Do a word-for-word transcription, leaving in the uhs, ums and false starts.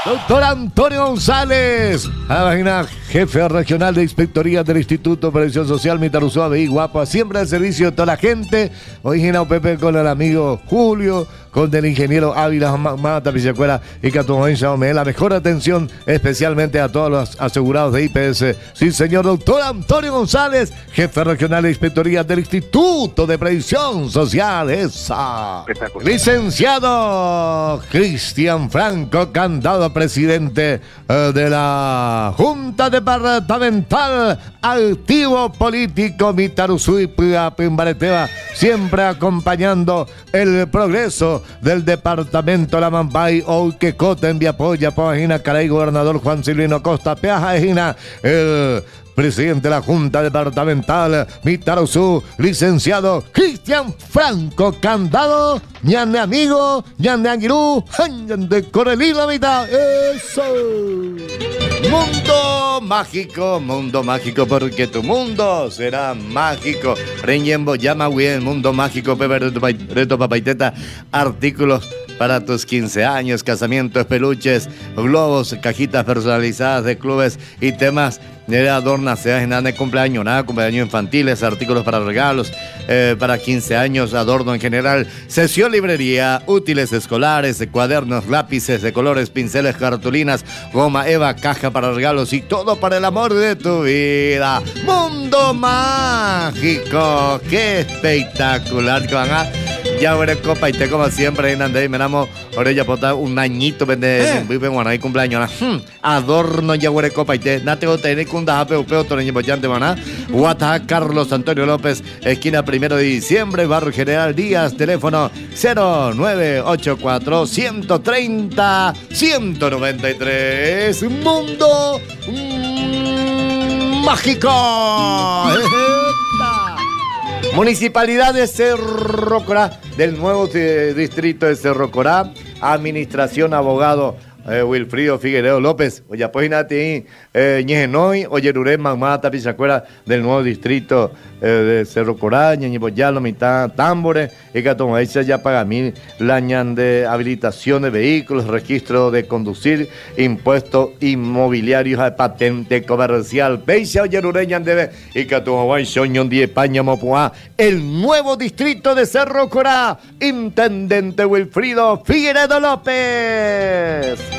Doctor Antonio González, a la página jefe regional de Inspectoría del Instituto de Previsión Social Mitaruzúa, Veí Guapa, siempre al servicio de toda la gente. Hoy Gina Pepe con el amigo Julio, con el ingeniero Ávila Mata Pichacuera y Catumoencha Ome, la mejor atención especialmente a todos los asegurados de I P S. Sí, señor doctor Antonio González, jefe regional de Inspectoría del Instituto de Previsión Social. Esa. Licenciado Cristian Franco Candado, presidente eh, de la Junta Departamental Activo Político Mitaruzú Pimbareteva, siempre acompañando el progreso del departamento La Mambay, hoy que Cota en Viapoya, Pagina Caray, gobernador Juan Silvino Costa, Peaja Ejina, el presidente de la Junta Departamental Mitaruzú, licenciado Cristian Franco Candado, ñande amigo, ñande anguirú, ñande corelí la mitad. Eso. Mundo mágico, mundo mágico, porque tu mundo será mágico. Reñembo llama bien, mundo mágico, Pepe Reto Papaiteta, artículos para tus quince años, casamientos, peluches, globos, cajitas personalizadas de clubes y temas de adornas, seas nada de cumpleaños, nada, cumpleaños infantiles, artículos para regalos, eh, para quince años, adorno en general, sesión librería, útiles escolares, cuadernos, lápices de colores, pinceles, cartulinas, goma eva, caja para regalos y todo para el amor de tu vida. Mundo mágico, qué espectacular que van a... Ya veré copa y te como siempre, Nandey, me damos orella pota un añito de vive bueno ahí cumpleaños. Hmm, adorno ya veré copa y te nate o tener cunda peo peo toreño bollante maná. Guataja Carlos Antonio López, esquina primero de diciembre, Barrio General Díaz, teléfono cero nueve ocho cuatro, ciento treinta, ciento noventa y tres. Mundo mm, mágico. Municipalidad de Cerro Corá, del nuevo eh, distrito de Cerro Corá, administración abogado eh, Wilfrido Figueiredo López, oye, pues nati, eh, ñejenoi, oye, Ruré, mamá, tapizacuera del nuevo distrito eh, de Cerro Corá, ñeñiboyalo, mitad, tambores, y que toma hecha ya paga mil, la ñan de habilitación de vehículos, registro de conducir, impuestos inmobiliarios, patente comercial, peixa, oye, Ruré, ñan debe, y que toma guay, soñón, die paña, mopuá, el nuevo distrito de Cerro Corá, intendente Wilfrido Figueiredo López.